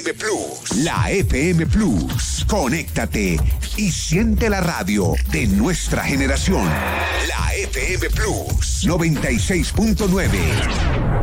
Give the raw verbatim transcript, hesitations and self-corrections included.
Plus, la F M Plus. Conéctate y siente la radio de nuestra generación. La F M Plus noventa y seis punto nueve.